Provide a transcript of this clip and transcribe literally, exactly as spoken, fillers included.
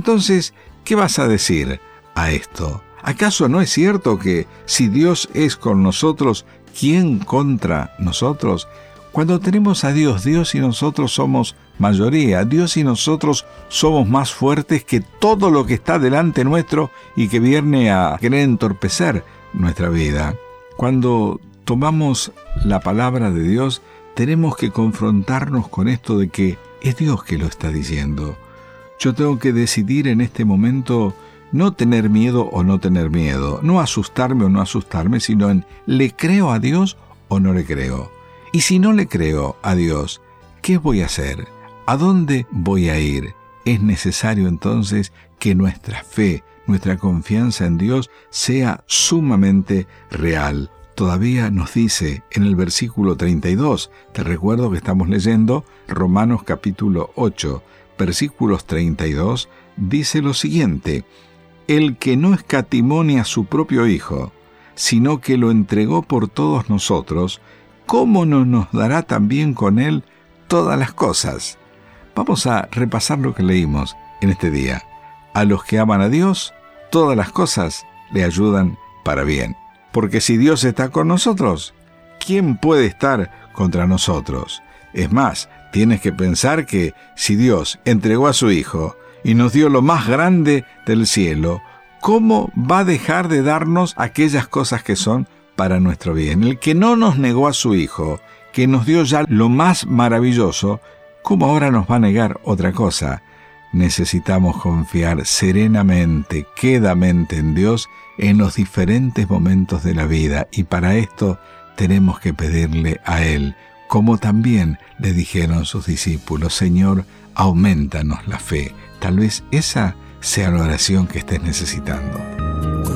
Entonces, ¿qué vas a decir a esto? ¿Acaso no es cierto que si Dios es con nosotros, ¿quién contra nosotros? Cuando tenemos a Dios, Dios y nosotros somos mayoría. Dios y nosotros somos más fuertes que todo lo que está delante nuestro y que viene a querer entorpecer nuestra vida. Cuando tomamos la palabra de Dios, tenemos que confrontarnos con esto de que es Dios que lo está diciendo. Yo tengo que decidir en este momento no tener miedo o no tener miedo, no asustarme o no asustarme, sino en ¿le creo a Dios o no le creo? Y si no le creo a Dios, ¿qué voy a hacer? ¿A dónde voy a ir? Es necesario entonces que nuestra fe, nuestra confianza en Dios sea sumamente real. Todavía nos dice en el versículo treinta y dos, te recuerdo que estamos leyendo Romanos capítulo ocho, versículos treinta y dos, dice lo siguiente: el que no escatimó ni a su propio Hijo, sino que lo entregó por todos nosotros, ¿cómo no nos dará también con Él todas las cosas? Vamos a repasar lo que leímos en este día. A los que aman a Dios, todas las cosas le ayudan para bien. Porque si Dios está con nosotros, ¿quién puede estar contra nosotros? Es más, tienes que pensar que si Dios entregó a su Hijo y nos dio lo más grande del cielo, ¿cómo va a dejar de darnos aquellas cosas que son para nuestro bien? El que no nos negó a su Hijo, que nos dio ya lo más maravilloso, ¿cómo ahora nos va a negar otra cosa? Necesitamos confiar serenamente, quedamente en Dios en los diferentes momentos de la vida, y para esto tenemos que pedirle a Él, como también le dijeron sus discípulos: Señor, aumentanos la fe. Tal vez esa sea la oración que estés necesitando.